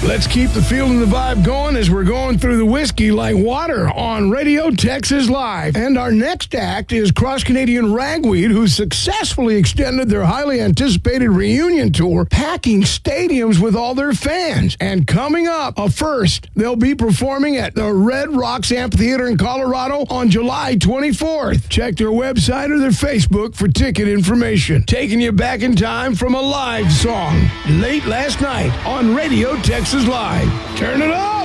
Let's keep the feel and the vibe going as we're going through the whiskey like water on Radio Texas Live. And our next act is Cross Canadian Ragweed, who successfully extended their highly anticipated reunion tour, packing stadiums with all their fans. And coming up, a first, they'll be performing at the Red Rocks Amphitheater in Colorado on July 24th. Check their website or their Facebook for ticket information. Taking you back in time from a live song late last night on Radio Texas Live. Turn it on!